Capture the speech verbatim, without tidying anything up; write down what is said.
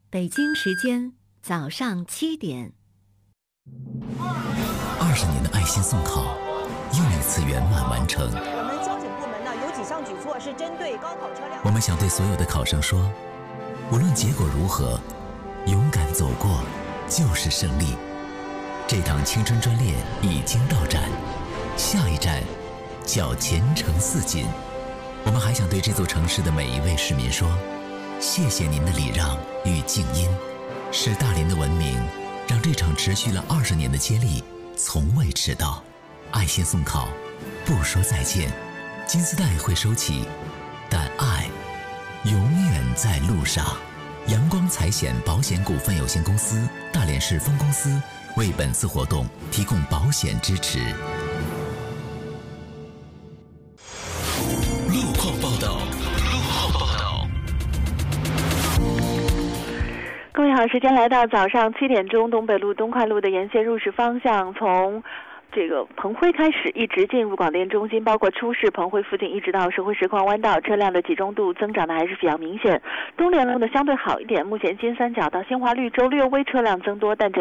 北京时间早上七点。 二十年的爱心送考又一次圆满完成。 我们交警部门呢有几项举措是针对高考车辆。 我们想对所有的考生说，无论结果如何，勇敢走过就是胜利。这趟青春专列已经到站，下一站叫前程似锦。我们还想对这座城市的每一位市民说，谢谢您的礼让与静音，是大连的文明，让这场持续了二十年的接力从未迟到。爱心送考，不说再见，金丝带会收起，但爱永远在路上。阳光财险保险股份有限公司大连市分公司为本次活动提供保险支持。路况报道，路况报道。 各位好，时间来到早上七点钟，东北路东快路的沿线入市方向，从这个彭辉开始，一直进入广电中心，包括出市彭辉附近，一直到社会实况弯道，车辆的集中度增长的还是比较明显。东联路呢相对好一点，目前金三角到新华绿洲略微车辆增多，但整